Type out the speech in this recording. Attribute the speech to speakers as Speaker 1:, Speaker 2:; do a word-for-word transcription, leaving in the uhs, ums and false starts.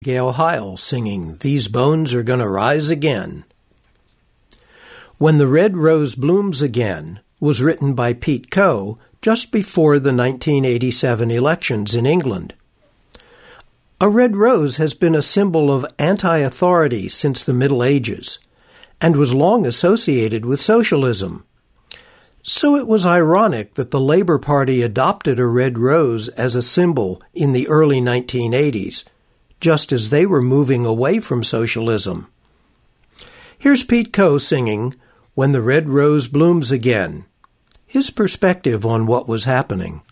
Speaker 1: Gail Heil singing These Bones Are Gonna Rise Again. When the Red Rose Blooms Again was written by Pete Coe just before the nineteen eighty-seven elections in England. A red rose has been a symbol of anti-authority since the Middle Ages and was long associated with socialism. So it was ironic that the Labour Party adopted a red rose as a symbol in the early nineteen eighties, just as they were moving away from socialism. Here's Pete Coe singing When the Red Rose Blooms Again, his perspective on what was happening.